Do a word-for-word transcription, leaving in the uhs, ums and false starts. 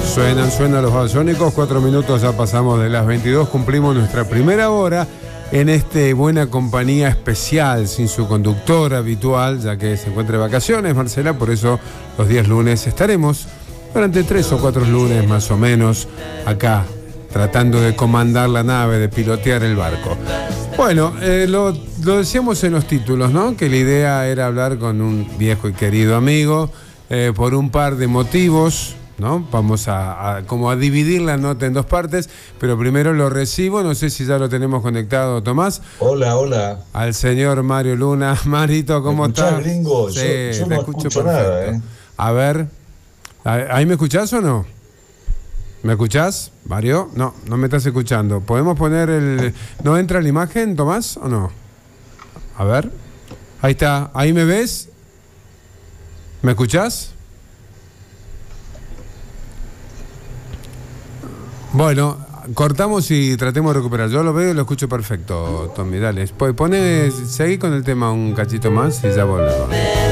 Suenan, suenan los Babasónicos, cuatro minutos ya pasamos de las veintidós, cumplimos nuestra primera hora en este Buena Compañía especial, sin su conductor habitual, ya que se encuentra de vacaciones, Marcela, por eso los días lunes estaremos durante tres o cuatro lunes más o menos acá, tratando de comandar la nave, de pilotear el barco. Bueno, eh, lo, lo decíamos en los títulos, ¿no? Que la idea era hablar con un viejo y querido amigo eh, por un par de motivos, ¿no? Vamos a, a como a dividir la nota en dos partes, pero primero lo recibo, no sé si ya lo tenemos conectado, Tomás. Hola, hola. Al señor Mario Luna. Marito, ¿cómo estás? ¿Me gringo? Sí, yo, yo te no escucho escucho perfecto. nada, ¿eh? A ver, ¿ahí me escuchás o no? ¿Me escuchás, Mario? No, no me estás escuchando. ¿Podemos poner el... ¿No entra la imagen, Tomás, o no? A ver. Ahí está. ¿Ahí me ves? ¿Me escuchás? Bueno, cortamos y tratemos de recuperar. Yo lo veo y lo escucho perfecto, Tommy. Dale. Pone, seguí con el tema un cachito más y ya volvemos.